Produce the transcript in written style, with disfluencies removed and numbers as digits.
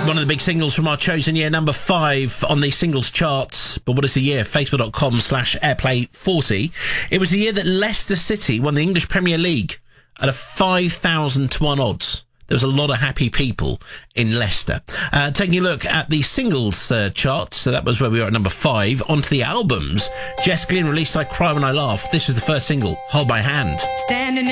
One of the big singles from our chosen year, number 5 on the singles charts. But what is the year? Facebook.com/airplay40. It was the year that Leicester City won the English Premier League at a 5,000 to 1 odds. There was a lot of happy people in Leicester. Taking a look at the singles chart, so that was where we were at number 5. On to the albums. Jess Glynne released I Cry When I Laugh. This was the first single, Hold My Hand. Standing